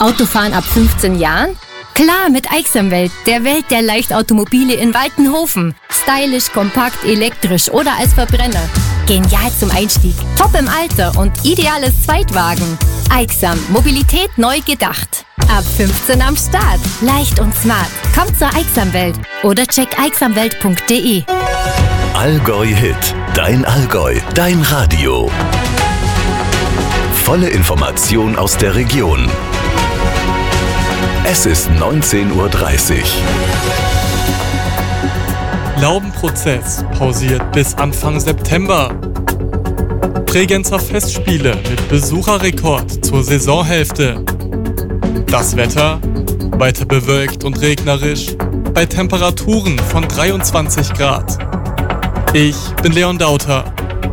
Autofahren ab 15 Jahren? Klar, mit Aixamwelt, der Welt der Leichtautomobile in Waltenhofen. Stylisch, kompakt, elektrisch oder als Verbrenner. Genial zum Einstieg, top im Alter und ideales Zweitwagen. Aixam, Mobilität neu gedacht. Ab 15 am Start, leicht und smart. Kommt zur Aixamwelt oder check aixamwelt.de. Allgäu Hit, dein Allgäu, dein Radio. Volle Information aus der Region. Es ist 19:30 Uhr. Laubenprozess pausiert bis Anfang September. Bregenzer Festspiele mit Besucherrekord zur Saisonhälfte. Das Wetter? Weiter bewölkt und regnerisch, bei Temperaturen von 23 Grad. Ich bin Leon Dauter.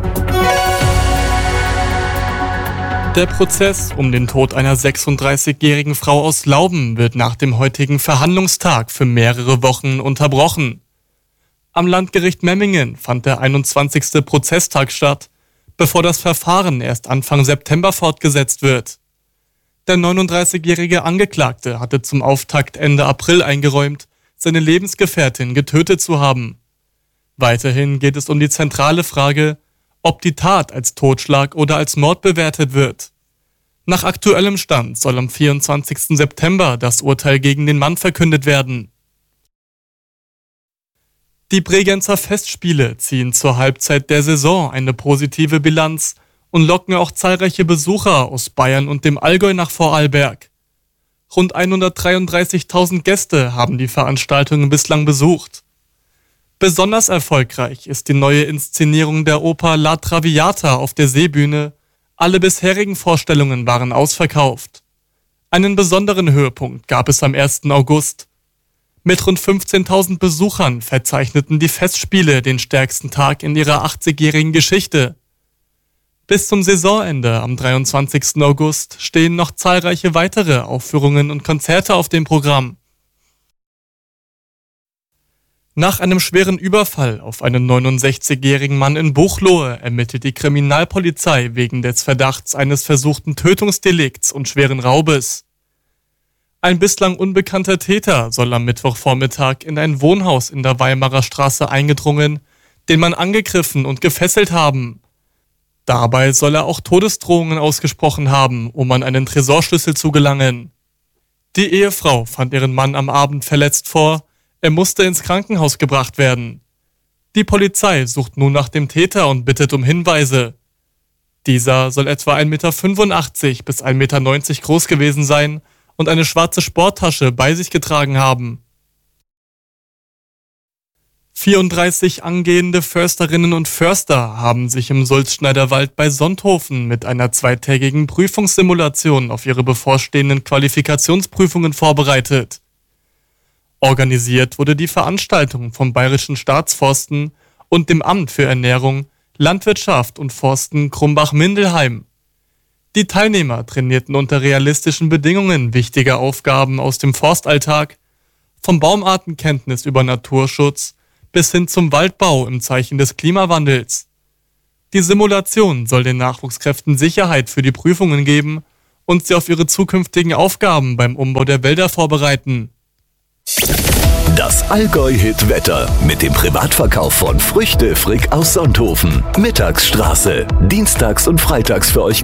Der Prozess um den Tod einer 36-jährigen Frau aus Lauben wird nach dem heutigen Verhandlungstag für mehrere Wochen unterbrochen. Am Landgericht Memmingen fand der 21. Prozesstag statt, bevor das Verfahren erst Anfang September fortgesetzt wird. Der 39-jährige Angeklagte hatte zum Auftakt Ende April eingeräumt, seine Lebensgefährtin getötet zu haben. Weiterhin geht es um die zentrale Frage, ob die Tat als Totschlag oder als Mord bewertet wird. Nach aktuellem Stand soll am 24. September das Urteil gegen den Mann verkündet werden. Die Bregenzer Festspiele ziehen zur Halbzeit der Saison eine positive Bilanz und locken auch zahlreiche Besucher aus Bayern und dem Allgäu nach Vorarlberg. Rund 133.000 Gäste haben die Veranstaltungen bislang besucht. Besonders erfolgreich ist die neue Inszenierung der Oper La Traviata auf der Seebühne. Alle bisherigen Vorstellungen waren ausverkauft. Einen besonderen Höhepunkt gab es am 1. August. Mit rund 15.000 Besuchern verzeichneten die Festspiele den stärksten Tag in ihrer 80-jährigen Geschichte. Bis zum Saisonende am 23. August stehen noch zahlreiche weitere Aufführungen und Konzerte auf dem Programm. Nach einem schweren Überfall auf einen 69-jährigen Mann in Buchloe ermittelt die Kriminalpolizei wegen des Verdachts eines versuchten Tötungsdelikts und schweren Raubes. Ein bislang unbekannter Täter soll am Mittwochvormittag in ein Wohnhaus in der Weimarer Straße eingedrungen, den Mann angegriffen und gefesselt haben. Dabei soll er auch Todesdrohungen ausgesprochen haben, um an einen Tresorschlüssel zu gelangen. Die Ehefrau fand ihren Mann am Abend verletzt vor. Er musste ins Krankenhaus gebracht werden. Die Polizei sucht nun nach dem Täter und bittet um Hinweise. Dieser soll etwa 1,85 Meter bis 1,90 Meter groß gewesen sein und eine schwarze Sporttasche bei sich getragen haben. 34 angehende Försterinnen und Förster haben sich im Sulzschneiderwald bei Sonthofen mit einer zweitägigen Prüfungssimulation auf ihre bevorstehenden Qualifikationsprüfungen vorbereitet. Organisiert wurde die Veranstaltung vom Bayerischen Staatsforsten und dem Amt für Ernährung, Landwirtschaft und Forsten Krumbach-Mindelheim. Die Teilnehmer trainierten unter realistischen Bedingungen wichtige Aufgaben aus dem Forstalltag, vom Baumartenkenntnis über Naturschutz bis hin zum Waldbau im Zeichen des Klimawandels. Die Simulation soll den Nachwuchskräften Sicherheit für die Prüfungen geben und sie auf ihre zukünftigen Aufgaben beim Umbau der Wälder vorbereiten. Das Allgäu-Hit-Wetter mit dem Privatverkauf von Früchte Frick aus Sonthofen. Mittagsstraße. Dienstags und freitags für euch